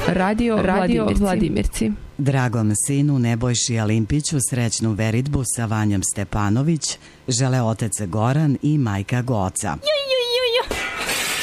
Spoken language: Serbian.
Radio Vladimirci. Dragom sinu Nebojši Alimpiću srećnu veritbu sa Vanjom Stepanović žele otac Goran i majka Goca.